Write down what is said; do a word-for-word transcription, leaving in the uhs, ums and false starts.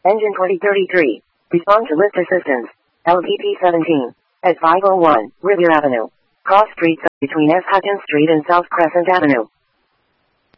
Engine twenty thirty-three. Respond to lift assistance. L V P seventeen. At five oh one, Rivier Avenue. Cross Street between S. Hutchins Street and South Crescent Avenue.